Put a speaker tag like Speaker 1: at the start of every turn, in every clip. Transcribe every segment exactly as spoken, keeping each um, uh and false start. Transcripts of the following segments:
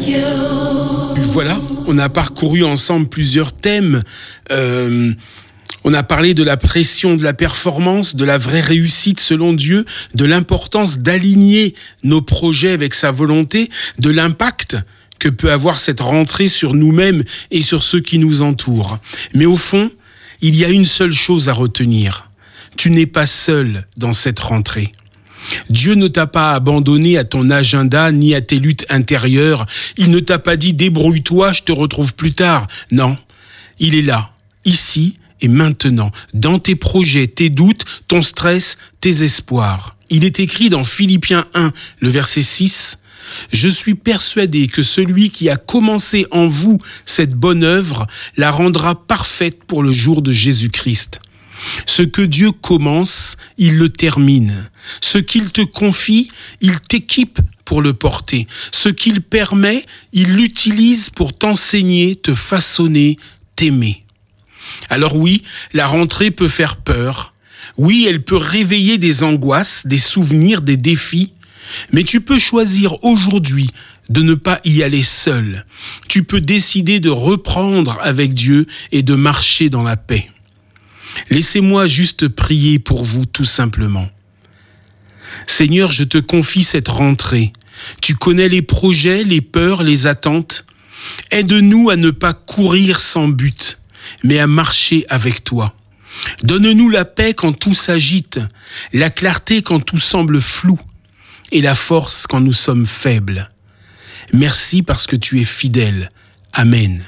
Speaker 1: Voilà, on a parcouru ensemble plusieurs thèmes. Euh, on a parlé de la pression de la performance, de la vraie réussite selon Dieu, de l'importance d'aligner nos projets avec sa volonté, de l'impact que peut avoir cette rentrée sur nous-mêmes et sur ceux qui nous entourent. Mais au fond, il y a une seule chose à retenir. Tu n'es pas seul dans cette rentrée. Dieu ne t'a pas abandonné à ton agenda ni à tes luttes intérieures. Il ne t'a pas dit « débrouille-toi, je te retrouve plus tard ». Non, il est là, ici et maintenant, dans tes projets, tes doutes, ton stress, tes espoirs. Il est écrit dans Philippiens un, le verset six, « Je suis persuadé que celui qui a commencé en vous cette bonne œuvre la rendra parfaite pour le jour de Jésus-Christ. » Ce que Dieu commence, il le termine. Ce qu'il te confie, il t'équipe pour le porter. Ce qu'il permet, il l'utilise pour t'enseigner, te façonner, t'aimer. Alors oui, la rentrée peut faire peur. Oui, elle peut réveiller des angoisses, des souvenirs, des défis. Mais tu peux choisir aujourd'hui de ne pas y aller seul. Tu peux décider de reprendre avec Dieu et de marcher dans la paix. Laissez-moi juste prier pour vous tout simplement. Seigneur, je te confie cette rentrée. Tu connais les projets, les peurs, les attentes. Aide-nous à ne pas courir sans but, mais à marcher avec toi. Donne-nous la paix quand tout s'agite, la clarté quand tout semble flou et la force quand nous sommes faibles. Merci parce que tu es fidèle. Amen.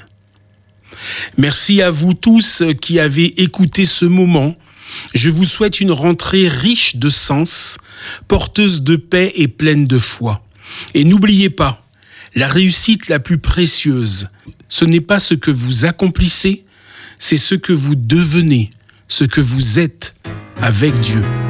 Speaker 1: Merci à vous tous qui avez écouté ce moment. Je vous souhaite une rentrée riche de sens, porteuse de paix et pleine de foi. Et n'oubliez pas, la réussite la plus précieuse, ce n'est pas ce que vous accomplissez, c'est ce que vous devenez, ce que vous êtes avec Dieu.